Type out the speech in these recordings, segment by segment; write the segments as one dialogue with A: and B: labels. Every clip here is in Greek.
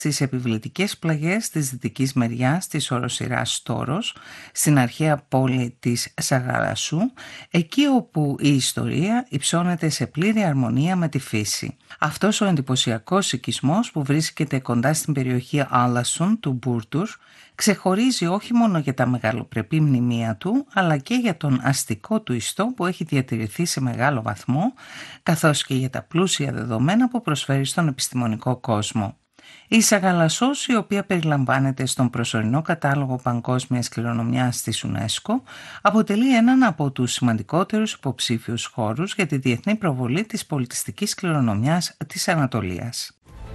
A: στις επιβλητικές πλαγιές της δυτικής μεριάς της οροσειράς Στόρος, στην αρχαία πόλη της Σαγαλασσού, εκεί όπου η ιστορία υψώνεται σε πλήρη αρμονία με τη φύση. Αυτός ο εντυπωσιακός οικισμός που βρίσκεται κοντά στην περιοχή Άλασσον του Μπούρτουρ ξεχωρίζει όχι μόνο για τα μεγαλοπρεπή μνημεία του, αλλά και για τον αστικό του ιστό που έχει διατηρηθεί σε μεγάλο βαθμό, καθώς και για τα πλούσια δεδομένα που προσφέρει στον επιστημονικό κόσμο. Η Σαγαλασσός, η οποία περιλαμβάνεται στον προσωρινό κατάλογο παγκόσμιας κληρονομιάς της UNESCO, αποτελεί έναν από τους σημαντικότερους υποψήφιους χώρους για τη διεθνή προβολή της πολιτιστικής κληρονομιάς της Ανατολίας.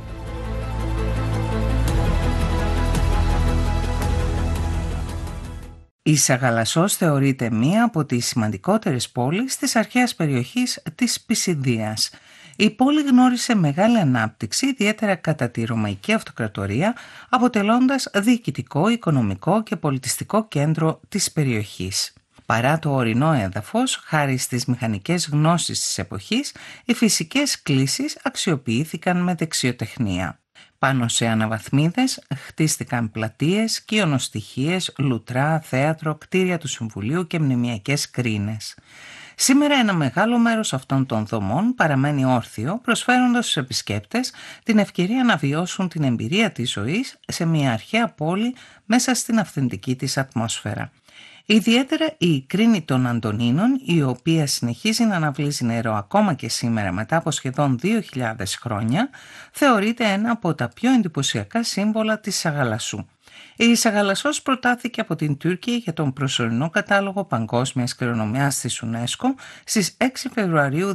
A: Η Σαγαλασσός θεωρείται μία από τις σημαντικότερες πόλεις της αρχαίας περιοχής της Πισιδίας. Η πόλη γνώρισε μεγάλη ανάπτυξη, ιδιαίτερα κατά τη Ρωμαϊκή Αυτοκρατορία, αποτελώντας διοικητικό, οικονομικό και πολιτιστικό κέντρο της περιοχής. Παρά το ορεινό έδαφος, χάρη στις μηχανικές γνώσεις της εποχής, οι φυσικές κλίσεις αξιοποιήθηκαν με δεξιοτεχνία. Πάνω σε αναβαθμίδες χτίστηκαν πλατείες, κοιονοστοιχίες, λουτρά, θέατρο, κτίρια του Συμβουλίου και μνημειακές κρίνες. Σήμερα ένα μεγάλο μέρος αυτών των δομών παραμένει όρθιο, προσφέροντας στους επισκέπτες την ευκαιρία να βιώσουν την εμπειρία της ζωής σε μια αρχαία πόλη μέσα στην αυθεντική της ατμόσφαιρα. Ιδιαίτερα η Κρίνη των Αντωνίνων, η οποία συνεχίζει να αναβλύζει νερό ακόμα και σήμερα μετά από σχεδόν 2.000 χρόνια, θεωρείται ένα από τα πιο εντυπωσιακά σύμβολα της Σαγαλασσού. Η Σαγαλασσός προτάθηκε από την Τουρκία για τον προσωρινό κατάλογο παγκόσμιας κληρονομιάς της UNESCO στις 6 Φεβρουαρίου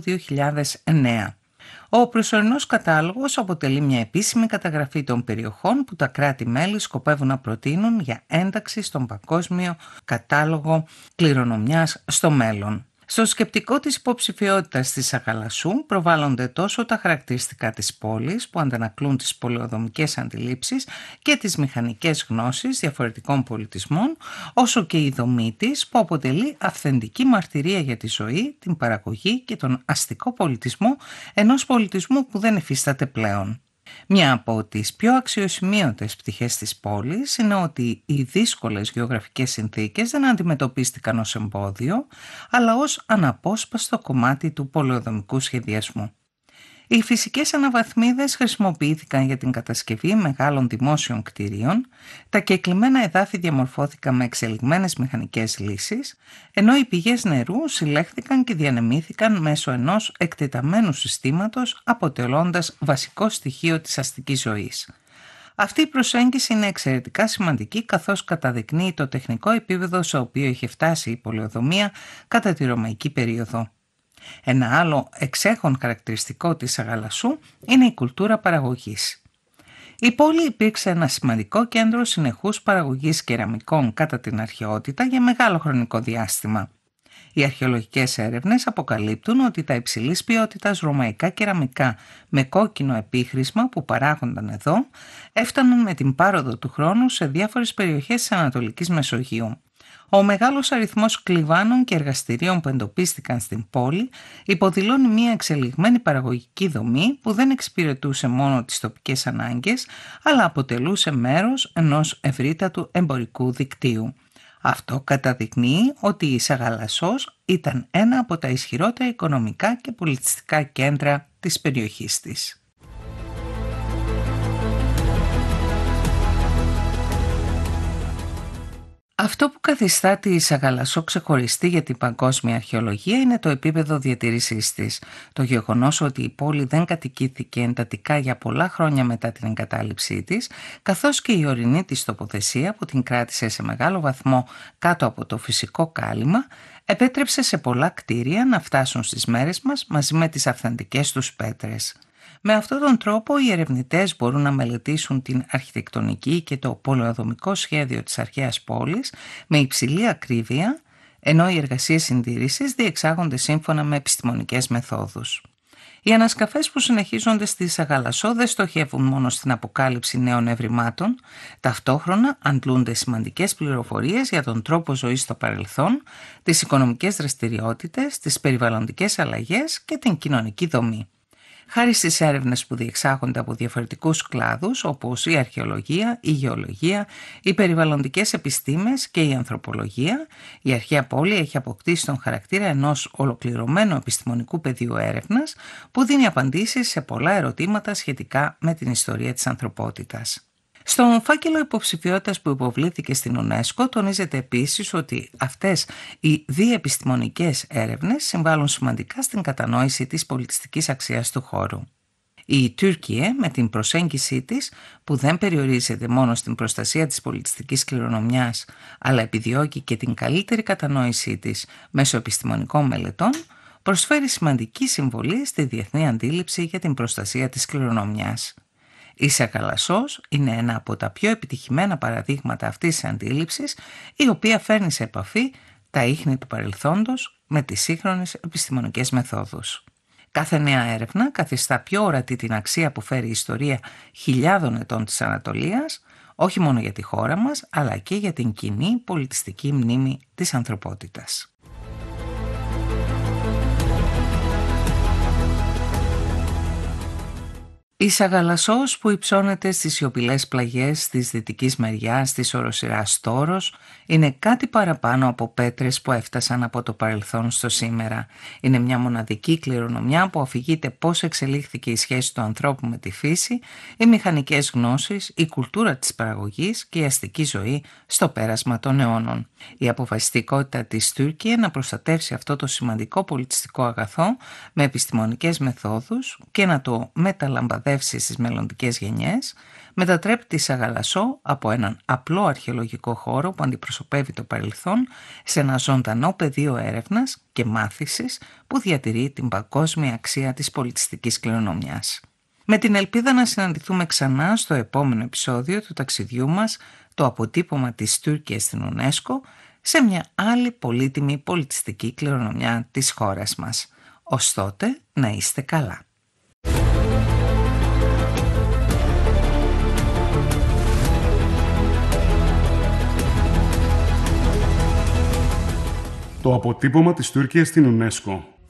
A: 2009. Ο προσωρινός κατάλογος αποτελεί μια επίσημη καταγραφή των περιοχών που τα κράτη-μέλη σκοπεύουν να προτείνουν για ένταξη στον παγκόσμιο κατάλογο κληρονομιάς στο μέλλον. Στο σκεπτικό της υποψηφιότητας της Σαγαλασσού προβάλλονται τόσο τα χαρακτηριστικά της πόλης που αντανακλούν τις πολεοδομικές αντιλήψεις και τις μηχανικές γνώσεις διαφορετικών πολιτισμών, όσο και η δομή της που αποτελεί αυθεντική μαρτυρία για τη ζωή, την παραγωγή και τον αστικό πολιτισμό ενός πολιτισμού που δεν υφίσταται πλέον. Μια από τις πιο αξιοσημείωτες πτυχές της πόλης είναι ότι οι δύσκολες γεωγραφικές συνθήκες δεν αντιμετωπίστηκαν ως εμπόδιο, αλλά ως αναπόσπαστο κομμάτι του πολεοδομικού σχεδιασμού. Οι φυσικές αναβαθμίδες χρησιμοποιήθηκαν για την κατασκευή μεγάλων δημόσιων κτηρίων, τα κεκλειμένα εδάφη διαμορφώθηκαν με εξελιγμένες μηχανικές λύσεις, ενώ οι πηγές νερού συλλέχθηκαν και διανεμήθηκαν μέσω ενός εκτεταμένου συστήματος, αποτελώντας βασικό στοιχείο της αστικής ζωής. Αυτή η προσέγγιση είναι εξαιρετικά σημαντική, καθώς καταδεικνύει το τεχνικό επίπεδο σε οποίο είχε φτάσει η πολεοδομία κατά τη Ρωμαϊκή περίοδο. Ένα άλλο εξέχον χαρακτηριστικό της Σαγαλασσού είναι η κουλτούρα παραγωγής. Η πόλη υπήρξε ένα σημαντικό κέντρο συνεχούς παραγωγής κεραμικών κατά την αρχαιότητα για μεγάλο χρονικό διάστημα. Οι αρχαιολογικές έρευνες αποκαλύπτουν ότι τα υψηλής ποιότητας ρωμαϊκά κεραμικά με κόκκινο επίχρησμα που παράγονταν εδώ έφταναν με την πάροδο του χρόνου σε διάφορες περιοχές της Ανατολικής Μεσογείου. Ο μεγάλος αριθμός κλιβάνων και εργαστηρίων που εντοπίστηκαν στην πόλη υποδηλώνει μια εξελιγμένη παραγωγική δομή που δεν εξυπηρετούσε μόνο τις τοπικές ανάγκες, αλλά αποτελούσε μέρος ενός ευρύτατου εμπορικού δικτύου. Αυτό καταδεικνύει ότι η Σαγαλασσός ήταν ένα από τα ισχυρότερα οικονομικά και πολιτιστικά κέντρα της περιοχής της. Αυτό που καθιστά τη Σαγαλασσό ξεχωριστή για την παγκόσμια αρχαιολογία είναι το επίπεδο διατήρησής της. Το γεγονός ότι η πόλη δεν κατοικήθηκε εντατικά για πολλά χρόνια μετά την εγκατάλειψή της, καθώς και η ορεινή της τοποθεσία που την κράτησε σε μεγάλο βαθμό κάτω από το φυσικό κάλυμα, επέτρεψε σε πολλά κτίρια να φτάσουν στις μέρες μας μαζί με τις αυθεντικές τους πέτρες. Με αυτόν τον τρόπο οι ερευνητές μπορούν να μελετήσουν την αρχιτεκτονική και το πολεοδομικό σχέδιο της αρχαίας πόλης με υψηλή ακρίβεια, ενώ οι εργασίες συντήρησης διεξάγονται σύμφωνα με επιστημονικές μεθόδους. Οι ανασκαφές που συνεχίζονται στη Σαγαλασσό δεν στοχεύουν μόνο στην αποκάλυψη νέων ευρημάτων, ταυτόχρονα αντλούνται σημαντικές πληροφορίες για τον τρόπο ζωής στο παρελθόν, τις οικονομικές δραστηριότητες, τις περιβαλλοντικές αλλαγές και την κοινωνική δομή. Χάρη στις έρευνες που διεξάγονται από διαφορετικούς κλάδους όπως η αρχαιολογία, η γεωλογία, οι περιβαλλοντικές επιστήμες και η ανθρωπολογία, η αρχαία πόλη έχει αποκτήσει τον χαρακτήρα ενός ολοκληρωμένου επιστημονικού πεδίου έρευνας που δίνει απαντήσεις σε πολλά ερωτήματα σχετικά με την ιστορία της ανθρωπότητας. Στον φάκελο υποψηφιότητας που υποβλήθηκε στην UNESCO τονίζεται επίσης ότι αυτές οι διεπιστημονικές έρευνες συμβάλλουν σημαντικά στην κατανόηση της πολιτιστικής αξίας του χώρου. Η Τουρκία με την προσέγγιση της, που δεν περιορίζεται μόνο στην προστασία της πολιτιστικής κληρονομιάς, αλλά επιδιώκει και την καλύτερη κατανόησή της μέσω επιστημονικών μελετών, προσφέρει σημαντική συμβολή στη διεθνή αντίληψη για την προστασία της κληρονομιάς. Η Σαγαλασσός είναι ένα από τα πιο επιτυχημένα παραδείγματα αυτής της αντίληψης, η οποία φέρνει σε επαφή τα ίχνη του παρελθόντος με τις σύγχρονες επιστημονικές μεθόδους. Κάθε νέα έρευνα καθιστά πιο ορατή την αξία που φέρει η ιστορία χιλιάδων ετών της Ανατολίας, όχι μόνο για τη χώρα μας, αλλά και για την κοινή πολιτιστική μνήμη της ανθρωπότητας. Η Σαγαλασσός που υψώνεται στις σιωπηλές πλαγιές της δυτικής μεριάς της οροσειράς Τόρος είναι κάτι παραπάνω από πέτρες που έφτασαν από το παρελθόν στο σήμερα. Είναι μια μοναδική κληρονομιά που αφηγείται πώς εξελίχθηκε η σχέση του ανθρώπου με τη φύση, οι μηχανικές γνώσεις, η κουλτούρα της παραγωγής και η αστική ζωή στο πέρασμα των αιώνων. Η αποφασιστικότητα της Τουρκία να προστατεύσει αυτό το σημαντικό πολιτιστικό αγαθό με επιστημονικές μεθόδους και να το μεταλαμπαδεύσει στις μελλοντικές γενιές, μετατρέπει τη Σαγαλασσό από έναν απλό αρχαιολογικό χώρο που αντιπροσωπεύει το παρελθόν σε ένα ζωντανό πεδίο έρευνας και μάθησης που διατηρεί την παγκόσμια αξία της πολιτιστικής κληρονομιάς. Με την ελπίδα να συναντηθούμε ξανά στο επόμενο επεισόδιο του ταξιδιού μας, το αποτύπωμα της Τουρκίας στην UNESCO, σε μια άλλη πολύτιμη πολιτιστική κληρονομιά της χώρας μας. Ως τότε, να είστε καλά.
B: Το αποτύπωμα της Τουρκίας στην UNESCO.